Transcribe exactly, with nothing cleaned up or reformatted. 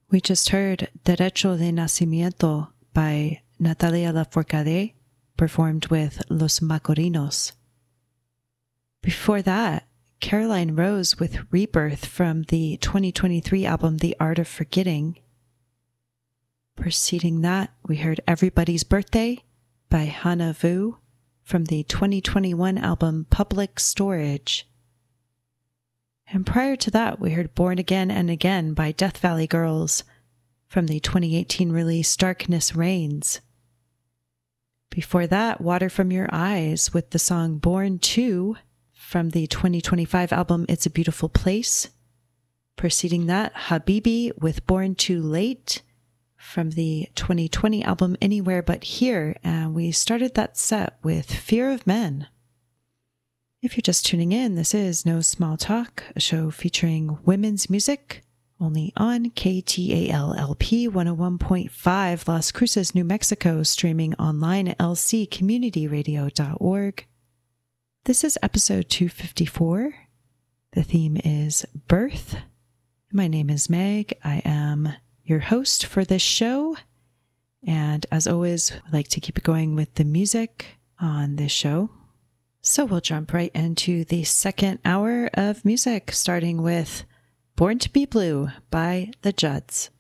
We just heard Derecho de Nacimiento by Natalia Lafourcade, performed with Los Macorinos. Before that, Caroline Rose with Rebirth from the twenty twenty-three album The Art of Forgetting. Preceding that, we heard Everybody's Birthday by Hannah Vu from the twenty twenty-one album Public Storage. And prior to that, we heard Born Again and Again by Death Valley Girls from the twenty eighteen release Darkness Reigns. Before that, Water From Your Eyes with the song Born To from the twenty twenty-five album It's a Beautiful Place. Preceding that, Habibi with Born Too Late from the twenty twenty album Anywhere But Here, and we started that set with Fear of Men. If you're just tuning in, this is No Small Talk, a show featuring women's music, only on K T A L L P one oh one point five Las Cruces, New Mexico, streaming online at l c community radio dot org. This is episode two fifty-four. The theme is birth. My name is Meg. I am your host for this show. And as always, I like to keep it going with the music on this show. So we'll jump right into the second hour of music, starting with Born to Be Blue by the Judds.